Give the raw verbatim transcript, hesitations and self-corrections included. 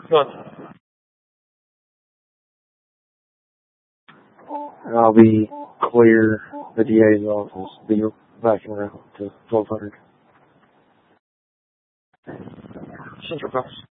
Good. I'll be clear the D A's office. Be backing around to twelve hundred. Central Cross.